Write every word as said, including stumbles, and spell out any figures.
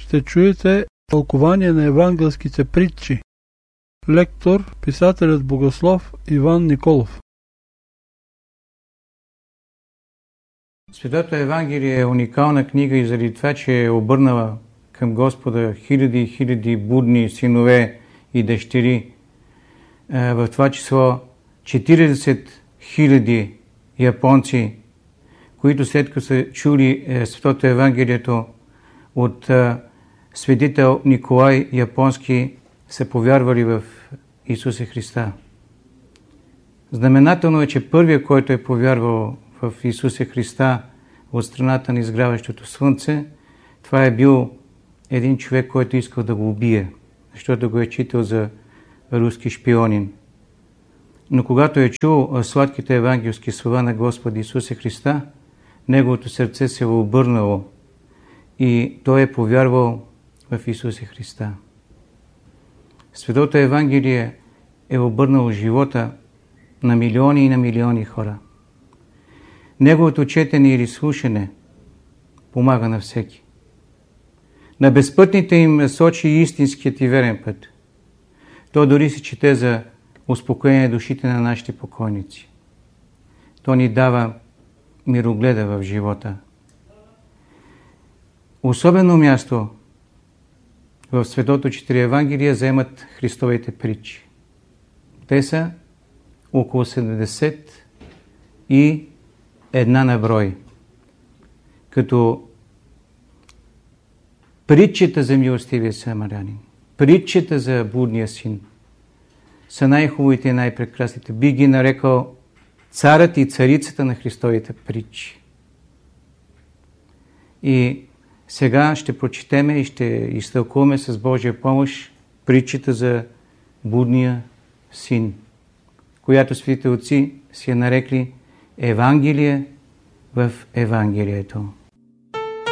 ще чуете тълкование на евангелските притчи. Лектор, писателят богослов Иван Николов. Светото Евангелие е уникална книга и заради това, че е обърнала към Господа хиляди и хиляди будни синове и дъщери, в това число четиридесет хиляди японци, които след като са чули Светото Евангелието от светител Николай Японски, са повярвали в Исуса Христа. Знаменателно е, че първият, който е повярвал в Исуса Христа от страната на изгряващото слънце, това е бил един човек, който искал да го убие, защото го е читал за руски шпионин. Но когато е чул сладките евангелски слова на Господа Исуса Христа, неговото сърце се е обърнало и той е повярвал в Исуса Христа. Светото Евангелие е обърнало живота на милиони и на милиони хора. Неговото четене или слушане помага на всеки. На безпътните им сочи истинският и верен път. То дори се чете за успокоение душите на нашите покойници. То ни дава мирогледа в живота. Особено място в Светото четири Евангелия заемат Христовите притчи. Те са около седемдесет и една на брой. Като притчата за милостивия самарянин, притчата за блудния син са най-хубавите и най-прекрасните. Би ги нарекал царът и царицата на Христовите притчи. И сега ще прочетеме и ще изтълкуваме с Божия помощ притчата за блудния син, която светите отци си я нарекли Евангелие в Евангелието.